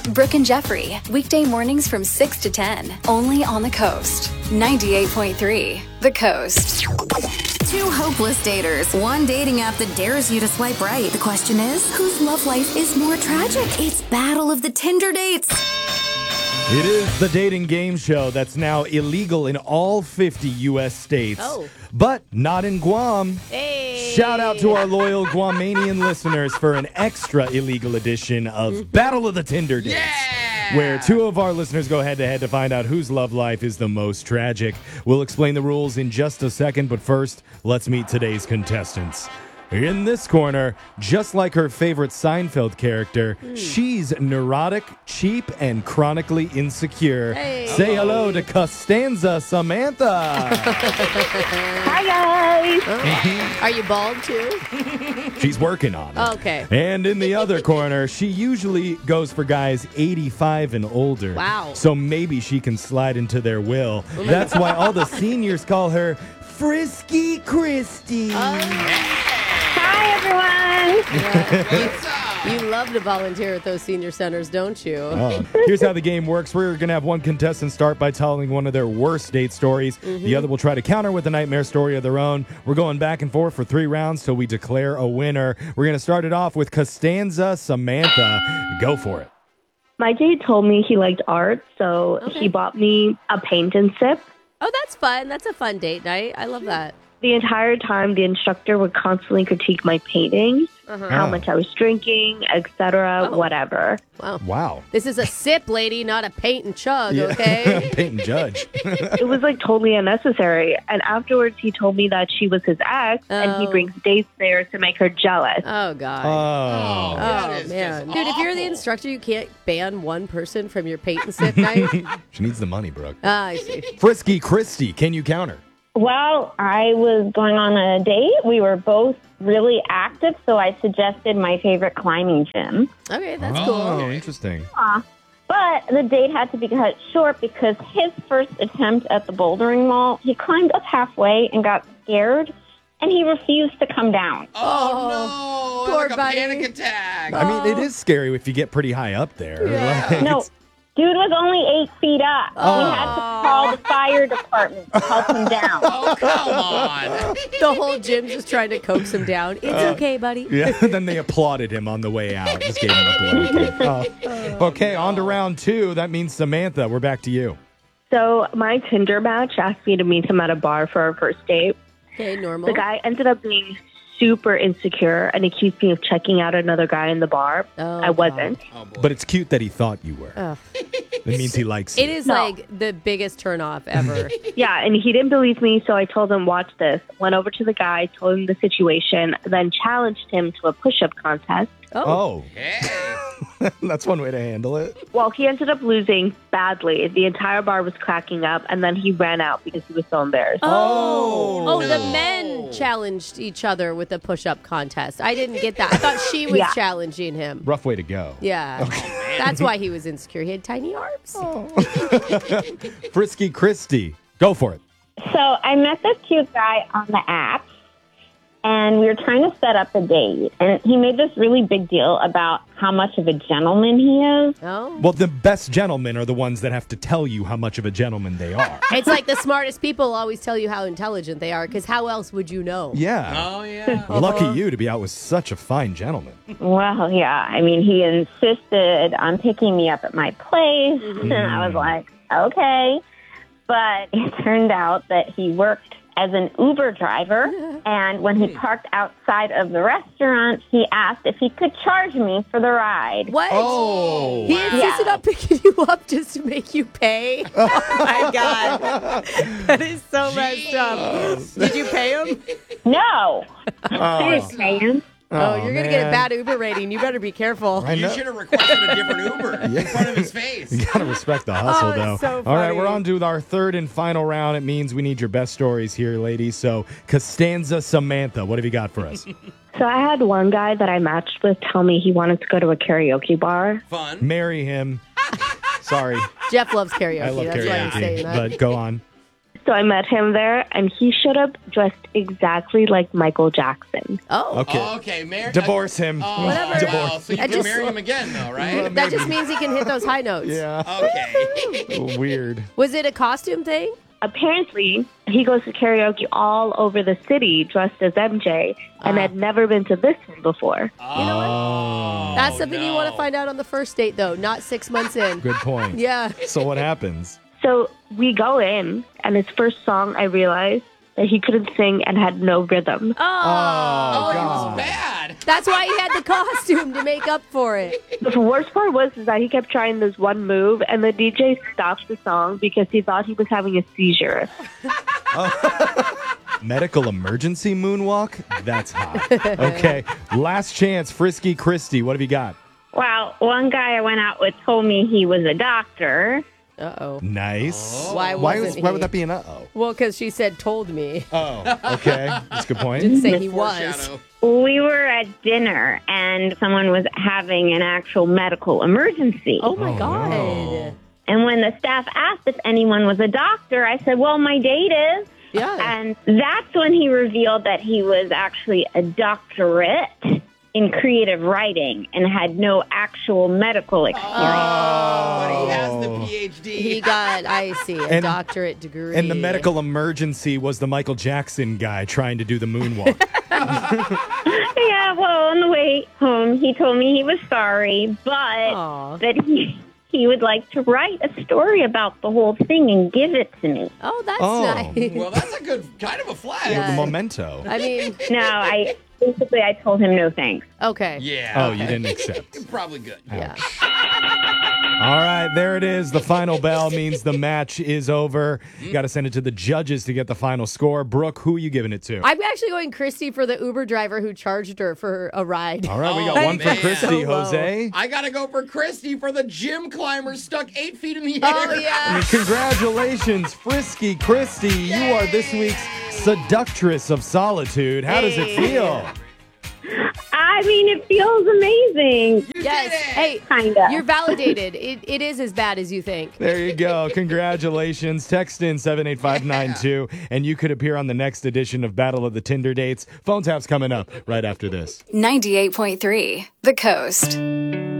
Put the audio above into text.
Brooke and Jeffrey, weekday mornings from 6 to 10, only on the Coast. 98.3, The Coast. Two hopeless daters, one dating app that dares you to swipe right. The question is, whose love life is more tragic? It's Battle of the Tinder Dates. It is the dating game show that's now illegal in all 50 U.S. states. Oh. But not in Guam. Hey. Shout out to our loyal Guamanian listeners for an extra illegal edition of Battle of the Tinder Dates. Where two of our listeners go head-to-head to find out whose love life is the most tragic. We'll explain the rules in just a second, but first, let's meet today's contestants. In this corner, just like her favorite Seinfeld character, she's neurotic, cheap, and chronically insecure. Hey. Say hello to Costanza Samantha. Hi, guys. Are you bald too? She's working on it. Okay. And in the other corner, she usually goes for guys 85 and older. Wow. So maybe she can slide into their will. That's why all the seniors call her Frisky Christy. Hi, everyone. You love to volunteer at those senior centers, don't you? Oh. Here's how the game works. We're going to have one contestant start by telling one of their worst date stories. The other will try to counter with a nightmare story of their own. We're going back and forth for 3 rounds till we declare a winner. We're going to start it off with Costanza Samantha. Go for it. My date told me he liked art, so he bought me a paint and sip. Oh, that's fun. That's a fun date night. I love that. The entire time, the instructor would constantly critique my paintings, how Oh. much I was drinking, etc., whatever. Wow. This is a sip, lady, not a paint and chug, okay? Paint and judge. It was like totally unnecessary. And afterwards, he told me that she was his ex, and he brings dates there to make her jealous. Oh, God. Oh. Oh, man. Dude, if you're the instructor, you can't ban one person from your paint and sip night? She needs the money, Brooke. I see. Frisky Christy, can you counter? Well, I was going on a date. We were both really active, so I suggested my favorite climbing gym. Okay, that's Oh, cool. interesting. But the date had to be cut short because his first attempt at the bouldering wall, he climbed up halfway and got scared, and he refused to come down. Oh, no, poor like buddy. a panic attack. I mean, it is scary if you get pretty high up there. Yeah. Like, No, it's- dude was only 8 feet up. We had to call the fire department to help him down. Oh, come on. The whole gym just trying to coax him down. It's okay, buddy. Yeah, then they applauded him on the way out. Just gave him a blanket. Okay, on to round 2. That means Samantha, we're back to you. So my Tinder match asked me to meet him at a bar for our first date. Okay, normal. The guy ended up being super insecure and accused me of checking out another guy in the bar. Oh, I wasn't. Oh, boy. But it's cute that he thought you were. Ugh. That means he likes you. It is No. like the biggest turnoff ever. Yeah, and he didn't believe me, so I told him, watch this. Went over to the guy, told him the situation, then challenged him to a push-up contest. Oh, Hey. that's one way to handle it. Well, he ended up losing badly. The entire bar was cracking up, and then he ran out because he was so embarrassed. Oh, the men challenged each other with a push-up contest. I didn't get that. I thought she was Yeah. challenging him. Rough way to go. Yeah. That's why he was insecure. He had tiny arms. Frisky Christy, go for it. So I met this cute guy on the app, and we were trying to set up a date. And he made this really big deal about how much of a gentleman he is. Oh. Well, the best gentlemen are the ones that have to tell you how much of a gentleman they are. It's like the smartest people always tell you how intelligent they are, because how else would you know? Yeah. Oh, yeah. Lucky you to be out with such a fine gentleman. Well, yeah. I mean, he insisted on picking me up at my place, and I was like, okay. But it turned out that he worked as an Uber driver, and when he parked outside of the restaurant, he asked if he could charge me for the ride. What? Oh. He insisted on picking you up just to make you pay? Oh, my God. That is so messed up. Did you pay him? No. I didn't pay him. Oh, you're going to get a man. bad Uber rating. You better be careful. I You know. should have requested a different Uber in front of his face. You gotta respect the hustle, Oh, though. that's so All right, funny. we're on to our third and final round. It means we need your best stories here, ladies. So, Costanza Samantha, what have you got for us? So I had one guy that I matched with tell me he wanted to go to a karaoke bar. Fun. Marry him. Sorry, Jeff loves karaoke. I love That's why I'm saying karaoke, that. but go on. So I met him there, and he showed up dressed exactly like Michael Jackson. Oh. Okay. Oh, okay. Divorce him. Oh, Whatever. wow. So you I can just- marry him again, though, right? That just means he can hit those high notes. Yeah. Okay. Weird. Was it a costume thing? Apparently, he goes to karaoke all over the city dressed as MJ and had never been to this one before. You know what? That's something you want to find out on the first date, though, not 6 months in. Good point. Yeah. So what happens? So we go in, and his first song, I realized that he couldn't sing and had no rhythm. Oh, Oh, he God. was bad. that's why he had the costume to make up for it. The worst part was is that he kept trying this one move, and the DJ stopped the song because he thought he was having a seizure. Medical emergency moonwalk? That's hot. Okay. Last chance, Frisky Christy. What have you got? Well, one guy I went out with told me he was a doctor. Uh-oh. Nice. Why Why wasn't would he? that be an uh-oh? Well, because she said told me. Oh, okay. That's a good point. Didn't say he was. Foreshadow. We were at dinner and someone was having an actual medical emergency. Oh, my God. no. And when the staff asked if anyone was a doctor, I said, well, my date is. Yeah. And that's when he revealed that he was actually a doctorate in creative writing and had no actual medical experience. But he has the PhD. He got, I see, a And- doctorate degree. And the medical emergency was the Michael Jackson guy trying to do the moonwalk. Yeah, well, on the way home, he told me he was sorry, but Aw. that he would like to write a story about the whole thing and give it to me. Oh, that's Oh. nice. Well, that's a good kind of a flag. Yeah. The memento. I mean, No, I told him no thanks. okay. Yeah. Oh, you didn't accept. Probably good. Yeah. All right, there it is. The final bell means the match is over. You got to send it to the judges to get the final score. Brooke, who are you giving it to? I'm actually going Christy for the Uber driver who charged her for a ride. All right, we got Oh, one for man. Christy. So low. Jose. I gotta go for Christy for the gym climber stuck 8 feet in the air. Oh, yeah. Congratulations, Frisky Christy. You are this week's seductress of solitude. How does it feel? I mean, it feels amazing. Yes. Hey, Kinda. you're validated. It is as bad as you think. There you go. Congratulations. Text in 78592, and you could appear on the next edition of Battle of the Tinder Dates. Phone tap's coming up right after this. 98.3 The Coast.